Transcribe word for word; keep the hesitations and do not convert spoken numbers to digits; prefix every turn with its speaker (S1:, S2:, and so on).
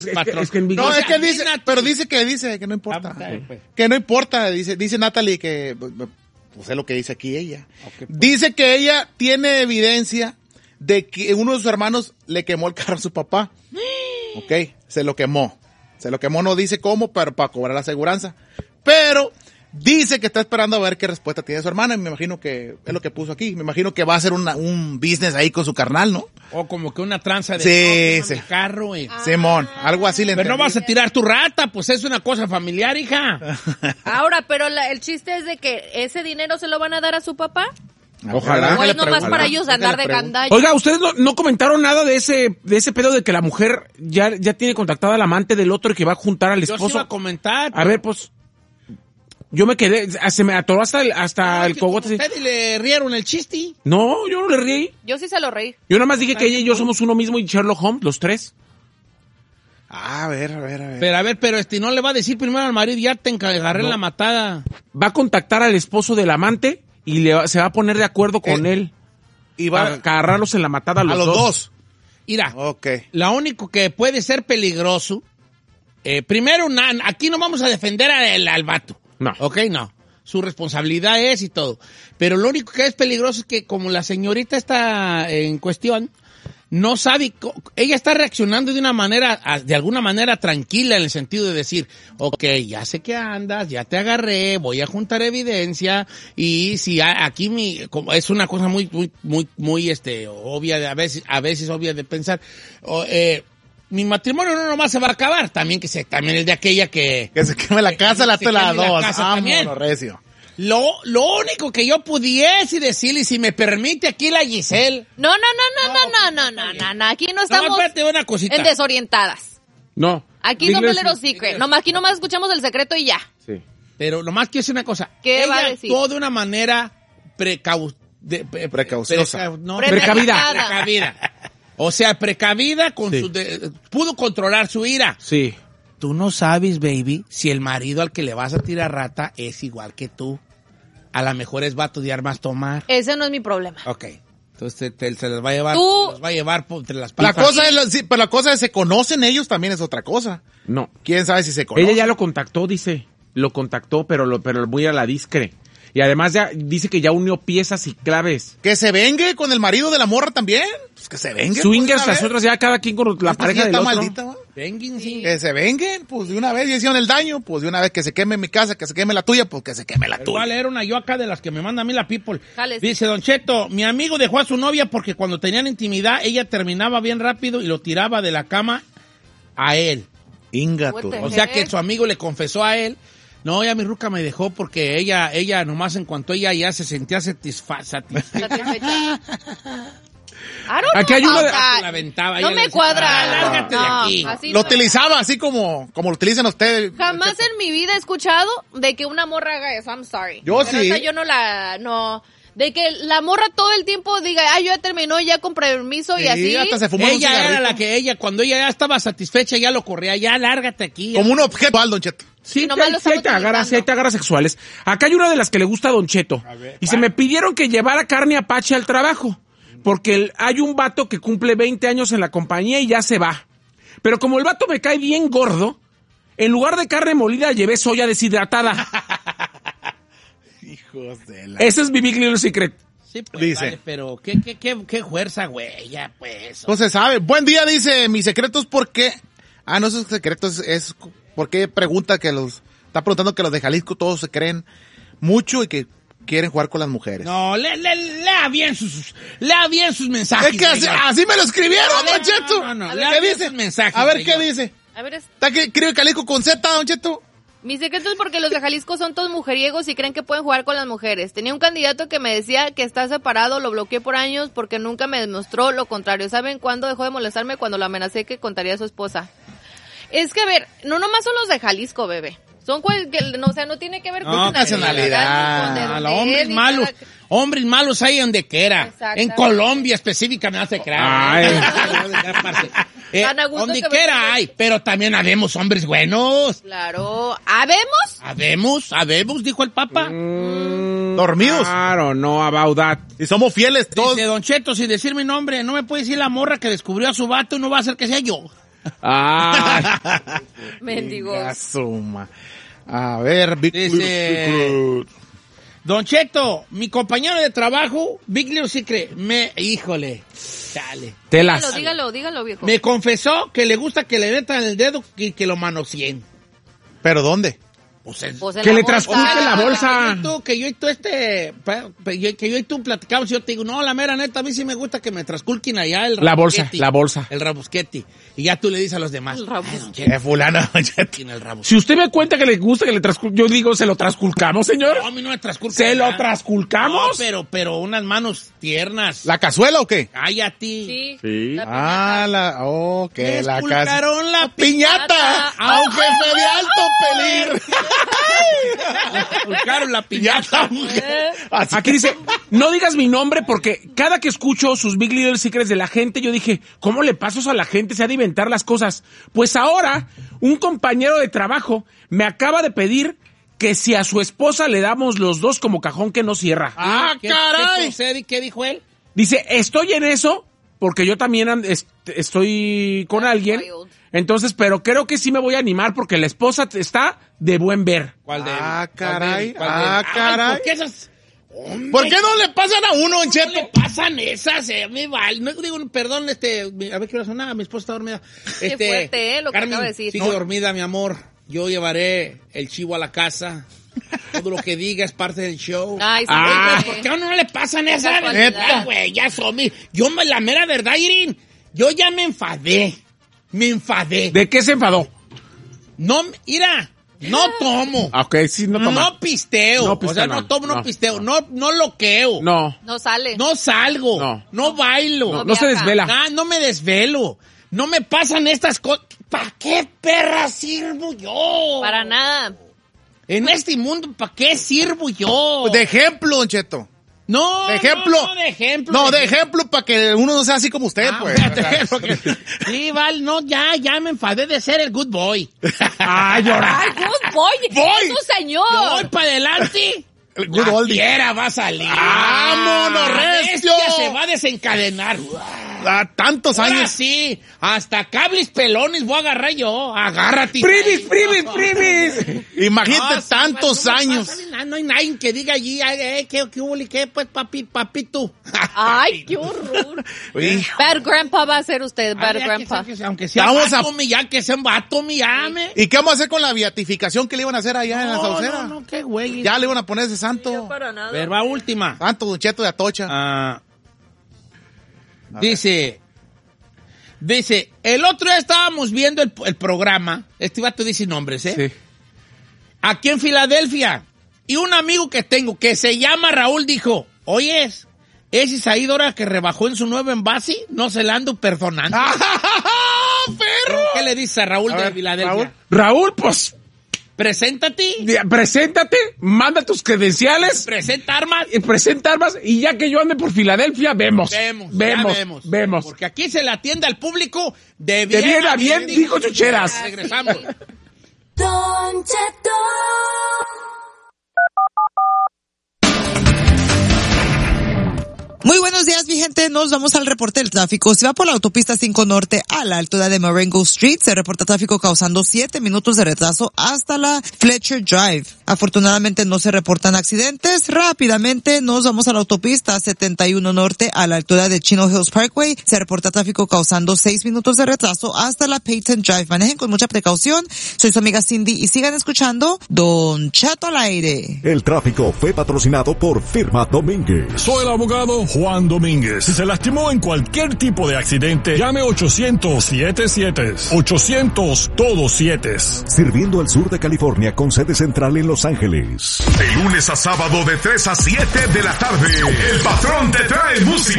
S1: Es que, es que
S2: no, es que dice, pero dice que dice que no importa. Ah, pues. Que no importa, dice, dice Natalie que, pues es lo que dice aquí ella. Okay, pues. Dice que ella tiene evidencia de que uno de sus hermanos le quemó el carro a su papá. Ok, se lo quemó. Se lo quemó, no dice cómo, pero para cobrar la aseguranza. Pero dice que está esperando a ver qué respuesta tiene su hermana. Y me imagino que es lo que puso aquí. Me imagino que va a hacer una, un business ahí con su carnal, ¿no?
S3: O como que una tranza de
S2: sí, sí.
S3: carro. Eh.
S2: Ah. Simón, algo así le
S3: Pero
S2: entendí.
S3: no vas a tirar tu rata, pues es una cosa familiar, hija.
S4: Ahora, pero la, el chiste es de que ese dinero se lo van a dar a su papá.
S1: Ojalá.
S4: O es nomás para ellos andar de gandalla.
S1: Oiga, ustedes no, no comentaron nada de ese de ese pedo de que la mujer ya, ya tiene contactada al amante del otro y que va a juntar al esposo.
S3: Yo sí iba a comentar.
S1: A ver, pues, yo me quedé, se me atoró hasta el, hasta
S3: no,
S1: el cogote.
S3: ¿Ustedes le rieron el chiste?
S1: No, yo no le reí.
S4: Yo sí se lo reí.
S1: Yo nada más dije que ella y yo somos uno mismo y Sherlock Holmes, los tres.
S2: Ah, a ver, a ver, a ver.
S3: Pero a ver, pero este no le va a decir primero al marido, ya te agarré no. la matada.
S1: Va a contactar al esposo del amante y le va, se va a poner de acuerdo con eh, él. Y va a agarrarlos en la matada a los,
S2: a los dos. dos.
S3: Mira,
S2: okay.
S3: Lo único que puede ser peligroso, eh, primero, na, aquí no vamos a defender al, al vato.
S1: No.
S3: Ok, no. Su responsabilidad es y todo. Pero lo único que es peligroso es que como la señorita está en cuestión, no sabe, ella está reaccionando de una manera, de alguna manera tranquila en el sentido de decir, ok, ya sé que andas, ya te agarré, voy a juntar evidencia y si aquí mi, como es una cosa muy, muy, muy, muy, este, obvia de a veces, a veces obvia de pensar, o, eh, mi matrimonio no nomás se va a acabar, también que se, también es de aquella que...
S2: Que se queme la casa, la tela dos,
S3: también.
S2: Recio.
S3: Lo, lo único que yo pudiese decirle, si me permite aquí la Giselle.
S4: No, no, no, no, no, no, no, no, no, no, aquí no estamos
S3: no, espérate, una cosita.
S4: En desorientadas.
S1: No.
S4: Aquí no me little secret. Nomás, aquí nomás escuchamos el secreto y ya.
S1: Sí.
S3: Pero nomás quiero decir una cosa.
S4: ¿Qué
S3: ella
S4: va a decir?
S3: actuó de una manera precau... de,
S2: pre, precauciosa.
S3: Preca, no,
S1: precavida.
S3: Precavida. O sea, precavida con
S1: sí.
S3: su... De, pudo controlar su ira.
S1: Sí.
S3: Tú no sabes, baby, si el marido al que le vas a tirar rata es igual que tú. A lo mejor es vato de armas tomar.
S4: Ese no es mi problema.
S3: Ok. Entonces te, te, se les va a llevar,
S4: Tú...
S3: se les va a llevar entre las
S2: patas. La cosa es, sí, pero la cosa es, se conocen ellos también es otra cosa.
S1: No.
S2: ¿Quién sabe si se conocen?
S1: Ella ya lo contactó, dice. Lo contactó, pero lo, pero muy a la discre. Y además ya dice que ya unió piezas y claves.
S2: Que se vengue con el marido de la morra también. Pues que se vengue.
S1: Swingers, las otras ya cada quien con la pareja del otro.
S2: Maldita, ¿va?
S3: Venguen, sí.
S2: Que se venguen, pues de una vez ya hicieron el daño, pues de una vez que se queme mi casa, que se queme la tuya, pues que se queme la
S3: Pero
S2: tuya.
S3: voy a leer una yo acá de las que me manda a mí la people.
S4: Jales.
S3: Dice, Don Cheto, mi amigo dejó a su novia porque cuando tenían intimidad, ella terminaba bien rápido y lo tiraba de la cama a él.
S2: Ingato.
S3: O sea que su amigo le confesó a él, no, ya mi ruca me dejó porque ella, ella nomás en cuanto ella ya se sentía satisfa satisfecha.
S1: Aquí hay una de...
S3: La aventaba,
S4: no me
S3: decía,
S4: cuadra.
S3: Ah, lárgate
S4: no,
S3: de aquí.
S4: Así
S2: lo
S4: no
S2: utilizaba así como, como lo utilizan ustedes.
S4: Jamás en mi vida he escuchado de que una morra haga eso. I'm sorry.
S2: Yo
S4: Pero
S2: sí.
S4: esa yo no la, no. De que la morra todo el tiempo diga, ah, yo ya terminó ya con permiso y
S2: Sí,
S4: así.
S2: hasta se fumó un
S3: Ella era
S2: cigarrito.
S3: la que ella, cuando ella ya estaba satisfecha, ya lo corría, ya lárgate aquí.
S2: Como un objeto, Don Cheto.
S1: Sí,
S4: nomás
S1: te,
S4: lo
S1: sí hay
S4: estamos
S1: te agarras,
S4: utilizando.
S1: sí hay te agarras sexuales. Acá hay una de las que le gusta a Don Cheto.
S3: A ver,
S1: y se me pidieron que llevara carne apache al trabajo. Porque el, hay un vato que cumple veinte años en la compañía y ya se va. Pero como el vato me cae bien gordo, en lugar de carne molida llevé soya deshidratada.
S2: Hijos de la...
S1: Ese es mi Big Little Secret.
S3: Sí, pues,
S2: Dice.
S3: vale, pero qué, qué, qué, qué fuerza, güey, ya pues.
S2: No se sabe. Buen día, dice, mi secreto es porque... Ah, no, esos secretos es, es porque pregunta que los... Está preguntando que los de Jalisco todos se creen mucho y que quieren jugar con las mujeres.
S3: No, le, le, lea bien sus, lea bien sus mensajes.
S2: Es que así, así me lo escribieron, Don Cheto.
S3: No, no, no,
S2: ¿Qué
S3: lea bien
S2: dice?
S3: sus mensajes,
S2: A ver, ¿qué
S3: señor.
S2: dice?
S4: A ver, es...
S2: ¿Está que escribe Jalisco con Z, Don Cheto?
S4: Mi secreto es porque los de Jalisco son todos mujeriegos y creen que pueden jugar con las mujeres. Tenía un candidato que me decía que está separado, lo bloqueé por años porque nunca me demostró lo contrario. ¿Saben cuándo dejó de molestarme? Cuando lo amenacé que contaría a su esposa. Es que, a ver, no nomás son los de Jalisco, bebé. Son cualquier, no, o sea, no tiene que ver con
S3: No,
S4: su
S2: nacionalidad.
S4: ni con de
S3: A
S4: dónde
S3: los hombres
S4: es, ni
S3: malos,
S4: cada-
S3: hombres malos hay donde quiera.
S4: Exactamente.
S3: En Colombia específicamente se
S1: Ay.
S3: eh,
S4: Tan a gusto
S3: donde
S4: que
S3: quiera
S4: me-
S3: hay, pero también habemos hombres buenos.
S4: Claro. ¿Habemos?
S3: Habemos, habemos, dijo el Papa.
S1: Mm,
S2: Dormidos.
S1: Claro, no about that.
S2: Y somos fieles todos.
S3: Dice Don Cheto, sin decir mi nombre, no me puede decir la morra que descubrió a su vato, no va a ser que sea yo.
S1: Ah,
S4: Mendigos.
S2: Suma. A ver, Big
S3: Dice, Don Cheto, mi compañero de trabajo, Big Little Secret, me, híjole, dale.
S1: telas.
S4: Dígalo, dígalo, dígalo, viejo.
S3: Me confesó que le gusta que le metan el dedo y que lo manoseen.
S2: ¿Pero dónde?
S3: Pues es,
S4: Pues en
S1: Que
S4: la
S1: le
S4: bolsa.
S1: transculque la bolsa.
S3: Que yo y tú, que yo y tú este, pa- pa- yo- que yo y tú platicamos, yo te digo, no, la mera neta, a mí sí me gusta que me transculquen allá el
S1: La bolsa,
S3: rabusqueti,
S1: la bolsa.
S3: El rabusqueti. Y ya tú le dices a los demás.
S4: El rabus-
S3: "Ay, don Cheto,
S2: Eh, fulano.
S3: tiene el rabusqueti".
S1: Si usted me cuenta que le gusta que le transculque, yo digo, ¿se lo transculcamos, señor?
S3: No, a mí no me transculca
S1: ¿Se lo
S3: nada.
S1: transculcamos?
S3: No, pero, pero unas manos tiernas.
S2: ¿La cazuela o qué?
S3: Ay, a ti.
S4: Sí.
S1: Sí.
S4: La
S2: Ah, la, oh,
S3: Me
S2: que la casa.
S3: esculcaron la
S2: ¡Piñata!
S4: piñata.
S2: ¡A un jefe de alto peligro!
S3: Me esculcaron la piñata.
S2: Así
S1: Aquí dice, no digas mi nombre porque cada que escucho sus Big Little Secrets de la gente, yo dije, ¿cómo le paso eso a la gente? Se ha de inventar las cosas. Pues ahora, un compañero de trabajo me acaba de pedir que si a su esposa le damos los dos como cajón que no cierra.
S2: ¡Ah,
S3: ¿Qué,
S2: caray!
S3: ¿Qué, procede? ¿Qué dijo él?
S1: Dice, estoy en eso porque yo también and- est- estoy con
S4: That's
S1: alguien.
S4: wild.
S1: Entonces, pero creo que sí me voy a animar porque la esposa t- está de buen ver.
S3: ¿Cuál de él?
S2: Ah,
S3: ¿Cuál de él?
S2: caray,
S3: ¿Cuál de él?
S2: ah,
S3: Ay,
S2: caray.
S3: ¿por qué esas? Hombre,
S2: ¿Por qué no le pasan a uno, Don
S3: ¿cómo
S2: Cheto?
S3: le pasan esas? Eh, me vale. No digo, perdón, este, mi- a ver qué hora son. Nada, mi esposa está dormida. Este,
S4: fuerte, eh, lo que
S3: Carmen,
S4: acaba de decir.
S3: sigue
S4: No.
S3: dormida, mi amor. Yo llevaré el chivo a la casa. Todo lo que diga es parte del show.
S4: Ay, sí,
S1: Ah,
S4: güey.
S3: ¿Por qué no le pasan esas?
S4: casualidad.
S3: Neta, güey, ya son mi... Yo, me- la mera verdad, Irin, yo ya me enfadé. Me enfadé.
S1: ¿De qué se enfadó?
S3: No, mira, no tomo.
S1: Ah, ok, sí, no toma.
S3: No pisteo.
S1: No
S3: o sea,
S1: pistea,
S3: no
S1: no.
S3: tomo, no,
S1: No,
S3: pisteo. No, no loqueo.
S1: No,
S4: No sale.
S3: No salgo.
S1: No.
S3: No, bailo.
S1: no,
S3: No,
S1: no se
S4: viaja.
S1: desvela.
S3: no me desvelo. No me pasan estas cosas. ¿Para qué perra sirvo yo?
S4: Para nada.
S3: En este mundo, ¿para qué sirvo yo?
S2: De ejemplo, Don Cheto.
S3: no,
S2: De ejemplo.
S3: No, no, de ejemplo.
S2: No, de ejemplo para que uno no sea así como usted,
S3: Ah,
S2: pues.
S3: espérate, porque- sí, Val, no, ya, ya me enfadé de ser el good boy.
S1: ¡Ay, llorar!
S4: Ay, good boy.
S2: Voy.
S4: Es un señor.
S3: Voy para adelante.
S2: El good
S3: La
S2: oldie.
S3: fiera va a salir.
S2: ¡Vámonos,
S3: La
S2: recio!
S3: bestia se va a desencadenar.
S2: A tantos
S3: Ahora
S2: años.
S3: sí, hasta cables pelones voy a agarrar yo. Agárrate.
S1: ¡Primis, primis, primis!
S2: Imagínate
S3: No, sí,
S2: tantos
S3: no me
S2: años.
S3: pasa nada, no hay nadie que diga allí, ay, eh, ¿qué, qué, hubo, qué, pues, papi, papito?
S4: Ay, qué horror.
S2: Hijo.
S4: Bad grandpa va a ser usted, bad
S3: Ay, ya que
S4: grandpa.
S3: sea- que sea- aunque sea
S2: Vamos
S3: vato,
S2: a-
S3: mi, ya que sea un vato, mi, llame.
S2: ¿Y qué vamos a hacer con la beatificación que le iban a hacer allá en la
S3: No,
S2: saucera?
S3: no, no, qué güey.
S2: Ya le iban a poner ese santo.
S4: Para nada.
S3: Verba última.
S2: Santo Don Cheto de Atocha.
S3: Ah, dice, dice, el otro día estábamos viendo el, el programa, este vato dice nombres, ¿eh?
S1: Sí.
S3: Aquí en Filadelfia, y un amigo que tengo que se llama Raúl dijo, oyes, ¿es Isaí Dora que rebajó en su nuevo envase? No se la ando perdonando.
S2: ¡Perro!
S3: ¿Qué le dices a Raúl
S2: A
S3: de
S2: ver,
S3: Filadelfia?
S2: Raúl.
S1: Raúl, pues,
S3: Preséntate,
S1: di- preséntate, manda tus credenciales,
S3: presenta armas.
S1: eh, presenta armas y ya que yo ande por Filadelfia, vemos.
S3: Vemos,
S1: Vemos,
S3: ya vemos.
S1: vemos.
S3: Porque aquí se le atiende al público de bien,
S1: De bien a bien, dijo Chucheras.
S3: Regresamos.
S5: Don Cheto.
S6: Muy buenos días, mi gente. Nos vamos al reporte del tráfico. Se va por la autopista cinco Norte a la altura de Marengo Street. Se reporta tráfico causando siete minutos de retraso hasta la Fletcher Drive. Afortunadamente no se reportan accidentes. Rápidamente nos vamos a la autopista setenta y uno Norte a la altura de Chino Hills Parkway. Se reporta tráfico causando seis minutos de retraso hasta la Peyton Drive. Manejen con mucha precaución. Soy su amiga Cindy y sigan escuchando Don Cheto al aire.
S7: El tráfico fue patrocinado por Firma Domínguez.
S8: Soy el abogado Juan Domínguez. Si se lastimó en cualquier tipo de accidente, llame ochocientos siete siete. ochocientos todos siete.
S7: Sirviendo al sur de California con sede central en Los Ángeles.
S9: De lunes a sábado de tres a siete de la tarde, el patrón te trae música.